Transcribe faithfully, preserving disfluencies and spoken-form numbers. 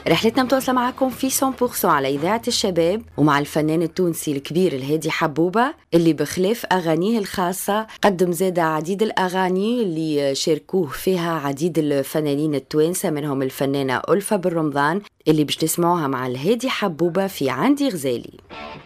رحلتنا متواصلة معكم في مية بالمية على إذاعة الشباب، ومع الفنان التونسي الكبير الهادي حبوبة، اللي بخلاف أغانيه الخاصة قدم زاد عديد الأغاني اللي شاركوه فيها عديد الفنانين التوانسة، منهم الفنانة ألفة بالرمضان اللي باش تسمعوها مع الهادي حبوبة في عندي غزالي.